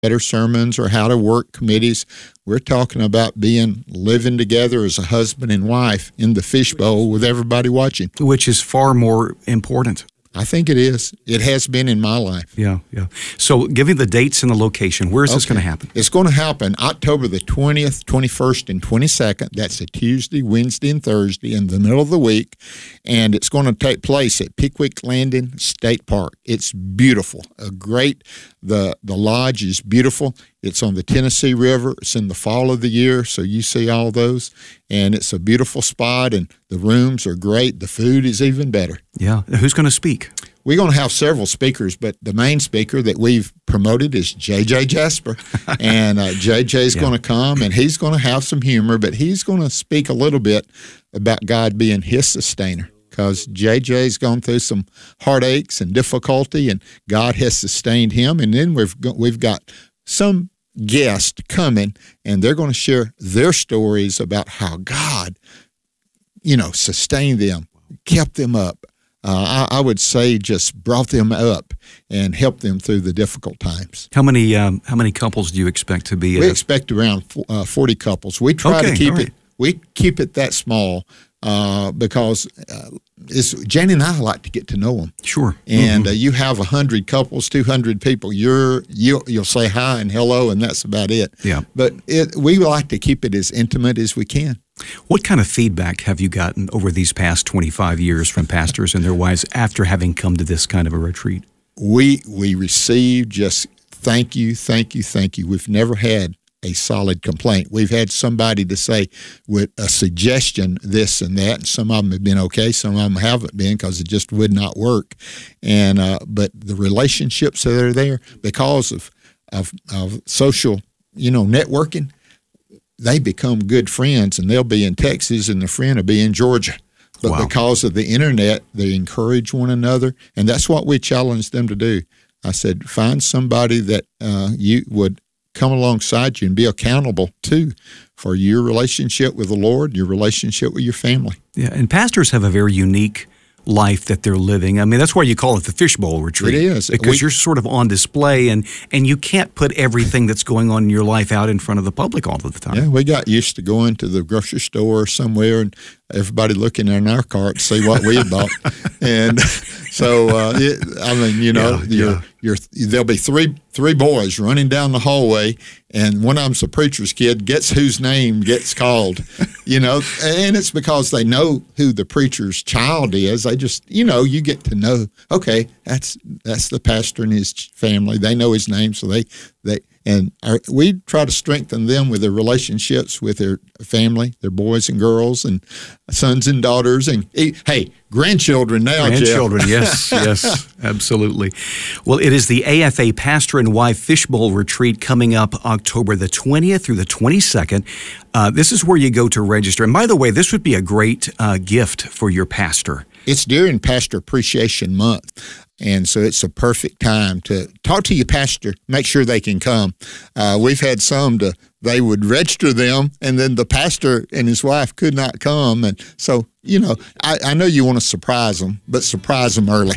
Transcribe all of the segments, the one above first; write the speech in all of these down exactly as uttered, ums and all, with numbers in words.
better sermons or how to work committees. We're talking about being living together as a husband and wife in the fishbowl with everybody watching. Which is far more important. I think it is. It has been in my life. Yeah, yeah. So give me the dates and the location. Where is okay. this going to happen? It's going to happen October the twentieth, twenty-first, and twenty-second. That's a Tuesday, Wednesday, and Thursday in the middle of the week. And it's going to take place at Pickwick Landing State Park. It's beautiful. A great, the, the lodge is beautiful. It's on the Tennessee River. It's in the fall of the year, so you see all those. And it's a beautiful spot, and the rooms are great. The food is even better. Yeah. Who's going to speak? We're going to have several speakers, but the main speaker that we've promoted is J J Jasper. And uh, J J's yeah. going to come, and he's going to have some humor, but he's going to speak a little bit about God being his sustainer. Because J J's gone through some heartaches and difficulty, and God has sustained him. And then we've got, we've got some guests coming, and they're going to share their stories about how God, you know, sustained them, kept them up. Uh, I, I would say just brought them up and helped them through the difficult times. How many um, how many couples do you expect to be? We at? expect around uh, forty couples. We try okay, to keep right. it. We keep it that small uh, because uh, it's, Janie and I like to get to know them. Sure. And mm-hmm. uh, you have a hundred couples, two hundred people. You're you you'll say hi and hello, and that's about it. Yeah. But it, we like to keep it as intimate as we can. What kind of feedback have you gotten over these past twenty-five years from pastors and their wives after having come to this kind of a retreat? We we receive just thank you, thank you, thank you. We've never had a solid complaint. We've had somebody to say with a suggestion, this and that, and some of them have been okay, some of them haven't been because it just would not work. And uh, but the relationships that are there because of, of of social, you know, networking, they become good friends, and they'll be in Texas, and the friend will be in Georgia. But wow. because of the internet, they encourage one another, and that's what we challenge them to do. I said, find somebody that uh, you would come alongside you and be accountable to for your relationship with the Lord, your relationship with your family. Yeah, and pastors have a very unique life that they're living. I mean, that's why you call it the fishbowl retreat. It is. Because we, you're sort of on display, and, and you can't put everything that's going on in your life out in front of the public all of the time. Yeah, we got used to going to the grocery store somewhere and everybody looking in our cart to see what we had bought. And so, uh, it, I mean, you know, yeah, you're, yeah. You're, there'll be three three boys running down the hallway, and one of them's a preacher's kid. Guess whose name gets called? You know, and it's because they know who the preacher's child is. They just, you know, you get to know. Okay, that's that's the pastor and his family. They know his name, so they they and our, we try to strengthen them with their relationships with their family, their boys and girls, and sons and daughters, and hey, grandchildren now. Grandchildren, Jeff. yes, yes, absolutely. Well, it is the A F A Pastor and Wife Fishbowl Retreat coming up October the twentieth through the twenty-second. Uh, this is where you go to register. And by the way, this would be a great uh, gift for your pastor. It's during Pastor Appreciation Month, and so it's a perfect time to talk to your pastor, make sure they can come. Uh, we've had some to, they would register them, and then the pastor and his wife could not come. And so, you know, I, I know you want to surprise them, but surprise them early.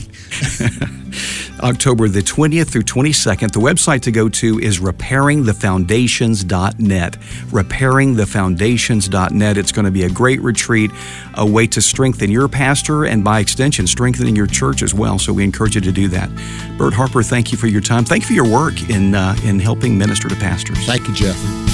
October the twentieth through twenty-second. The website to go to is repairing the foundations dot net. repairing the foundations dot net. It's going to be a great retreat, a way to strengthen your pastor and by extension, strengthening your church as well. So we encourage you to do that. Bert Harper, thank you for your time. Thank you for your work in, uh, in helping minister to pastors. Thank you, Jeff.